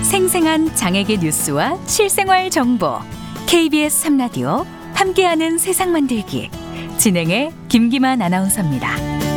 생생한 장애계 뉴스와 실생활 정보 KBS 3라디오 함께하는 세상 만들기 진행의 김기만 아나운서입니다.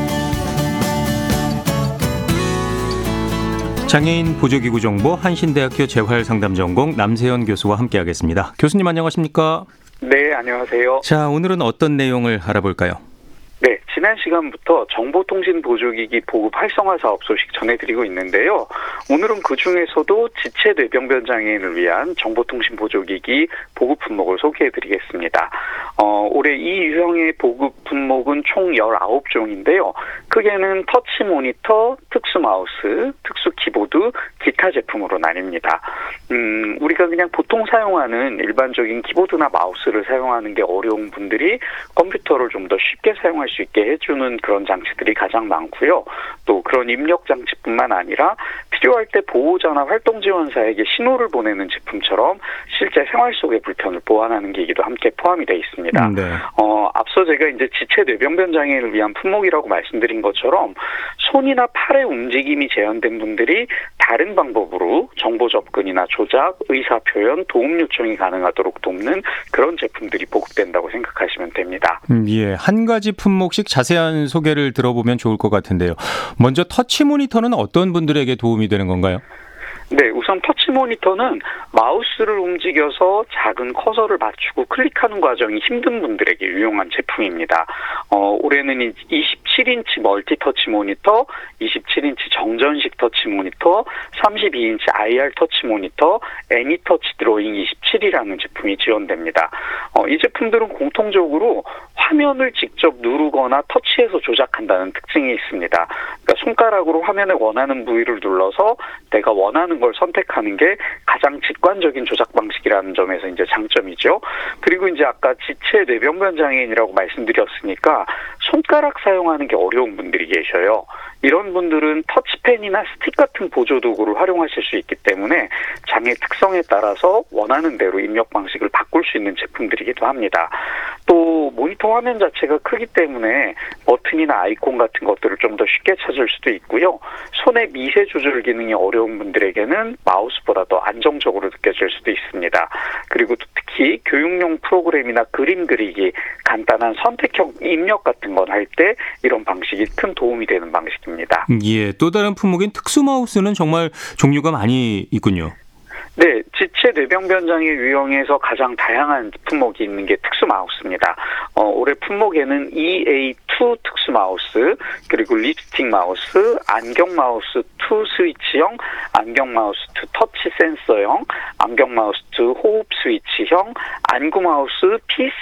장애인 보조기구 정보 한신대학교 재활상담전공 남세현 교수와 함께하겠습니다. 교수님 안녕하십니까? 네, 안녕하세요. 자, 오늘은 어떤 내용을 알아볼까요? 네, 지난 시간부터 정보통신 보조기기 보급 활성화 사업 소식 전해드리고 있는데요. 오늘은 그중에서도 지체 뇌병변 장애인을 위한 정보통신 보조기기 보급 품목을 소개해드리겠습니다. 올해 이 유형의 보급 품목은 총 19종인데요. 크게는 터치 모니터, 특수 마우스, 특수 키보드, 기타 제품으로 나뉩니다. 우리가 그냥 보통 사용하는 일반적인 키보드나 마우스를 사용하는 게 어려운 분들이 컴퓨터를 좀 더 쉽게 사용할 수 있게 해주는 그런 장치들이 가장 많고요. 또 그런 입력 장치뿐만 아니라 필요할 때 보호자나 활동지원사에게 신호를 보내는 제품처럼 실제 생활 속의 불편을 보완하는 기기도 함께 포함이 되어 있습니다. 네. 앞서 제가 이제 지체 뇌병변 장애인을 위한 품목이라고 말씀드린 것처럼 손이나 팔의 움직임이 제한된 분들이 다른 방법으로 정보 접근이나 조작, 의사 표현, 도움 요청이 가능하도록 돕는 그런 제품들이 보급된다고 생각하시면 됩니다. 예, 한 가지 품목씩 자세한 소개를 들어보면 좋을 것 같은데요. 먼저 터치 모니터는 어떤 분들에게 도움이 되는 건가요? 네, 우선 터치 모니터는 마우스를 움직여서 작은 커서를 맞추고 클릭하는 과정이 힘든 분들에게 유용한 제품입니다. 올해는 27인치 멀티 터치 모니터, 27인치 정전식 터치 모니터, 32인치 IR 터치 모니터, 애니터치 드로잉 27이라는 제품이 지원됩니다. 이 제품들은 공통적으로 화면을 직접 누르거나 터치해서 조작한다는 특징이 있습니다. 그러니까 손가락으로 화면에 원하는 부위를 눌러서 내가 원하는 걸 선택하는 게 가장 직관적인 조작 방식이라는 점에서 이제 장점이죠. 그리고 이제 아까 지체 뇌병변 장애인이라고 말씀드렸으니까 손가락 사용하는 게 어려운 분들이 계셔요. 이런 분들은 터치펜이나 스틱 같은 보조 도구를 활용하실 수 있기 때문에 장애 특성에 따라서 원하는 대로 입력 방식을 바꿀 수 있는 제품들이기도 합니다. 또 모니터 화면 자체가 크기 때문에 버튼이나 아이콘 같은 것들을 좀 더 쉽게 찾을 수도 있고요. 손의 미세 조절 기능이 어려운 분들에게는 마우스보다 더 안정적으로 느껴질 수도 있습니다. 그리고 특히 교육용 프로그램이나 그림 그리기, 간단한 선택형 입력 같은 건 할 때 이런 방식이 큰 도움이 되는 방식입니다. 예, 또 다른 품목인 특수 마우스는 정말 종류가 많이 있군요. 네, 지체 뇌병변 장애 유형에서 가장 다양한 품목이 있는 게 특수 마우스입니다. 올해 품목에는 EA2 특수 마우스, 그리고 립스틱 마우스, 안경 마우스 2 스위치형, 안경 마우스 2 터치 센서형, 안경 마우스 2 호흡 스위치형, 안구 마우스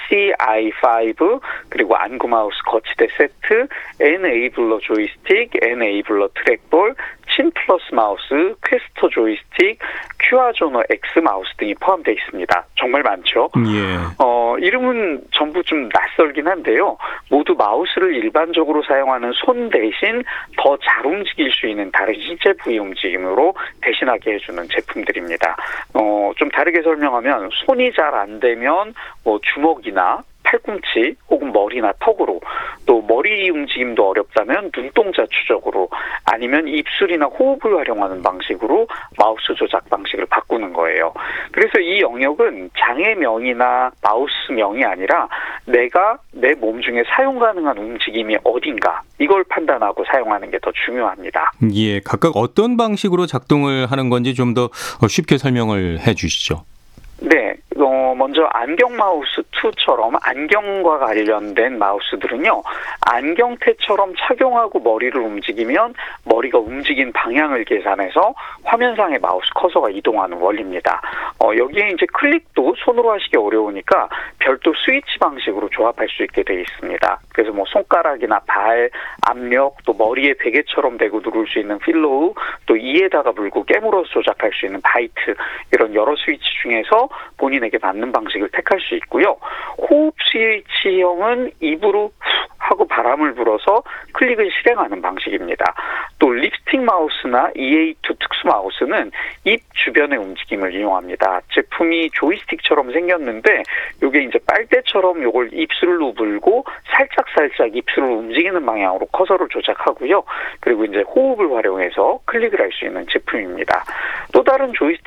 PCI5, 그리고 안구 마우스 거치대 세트, 에네이블러 조이스틱, 에네이블러 트랙볼, 친 플러스 마우스, 퀘스터 조이스틱, 큐아조너 X 마우스 등이 포함되어 있습니다. 정말 많죠? 예. 이름은 전부 좀 낯설긴 한데요. 모두 마우스를 일반적으로 사용하는 손 대신 더 잘 움직일 수 있는 다른 신체 부위 움직임으로 대신하게 해주는 제품들입니다. 좀 다르게 설명하면 손이 잘 안 되면 주먹이나 팔꿈치 혹은 머리나 턱으로, 또 머리 움직임도 어렵다면 눈동자 추적으로, 아니면 입술이나 호흡을 활용하는 방식으로 마우스 조작 방식을 바꾸는 거예요. 그래서 이 영역은 장애명이나 마우스명이 아니라 내가 내 몸 중에 사용 가능한 움직임이 어딘가, 이걸 판단하고 사용하는 게 더 중요합니다. 예, 각각 어떤 방식으로 작동을 하는 건지 좀 더 쉽게 설명을 해 주시죠. 네, 먼저 안경 마우스 2처럼 안경과 관련된 마우스들은요, 안경테처럼 착용하고 머리를 움직이면 머리가 움직인 방향을 계산해서 화면상의 마우스 커서가 이동하는 원리입니다. 여기에 이제 클릭도 손으로 하시기 어려우니까 별도 스위치 방식으로 조합할 수 있게 되어 있습니다. 그래서 손가락이나 발, 압력, 또 머리에 베개처럼 대고 누를 수 있는 필로우, 또 이에다가 물고 깨물어서 조작할 수 있는 바이트, 이런 여러 스위치 중에서 본인에게 맞는 방식을 택할 수 있고요. 호흡 스위치형은 입으로 후 하고 바람을 불어서 클릭을 실행하는 방식입니다. 또 립스틱 마우스나 EA2 특수 마우스는 입 주변의 움직임을 이용합니다. 제품이 조이스틱처럼 생겼는데 이게 이제 빨대처럼 이걸 입술로 불고 살짝 입술을 움직이는 방향으로 커서를 조작하고요. 그리고 이제 호흡을 활용해서 클릭을 할 수 있는 제품입니다. 또 다른 조이스틱